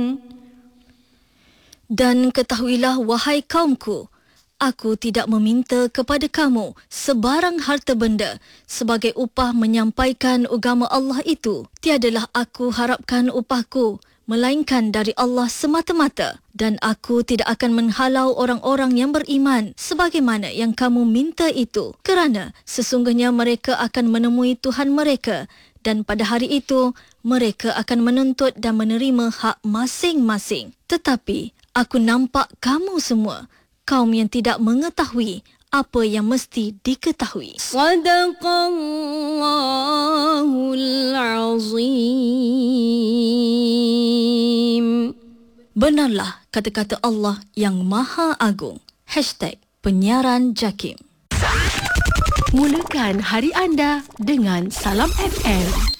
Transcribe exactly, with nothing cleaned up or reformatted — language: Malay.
Dan ketahuilah, wahai kaumku, aku tidak meminta kepada kamu sebarang harta benda sebagai upah menyampaikan agama Allah itu. Tiadalah aku harapkan upahku, melainkan dari Allah semata-mata. Dan aku tidak akan menghalau orang-orang yang beriman sebagaimana yang kamu minta itu, kerana sesungguhnya mereka akan menemui Tuhan mereka, dan pada hari itu mereka akan menuntut dan menerima hak masing-masing. Tetapi aku nampak kamu semua kaum yang tidak mengetahui apa yang mesti diketahui. Sadaqallahul azim. Benarlah kata-kata Allah yang Maha Agung. Hashtag Penyiaran Jakim. Mulakan hari anda dengan Salam F M.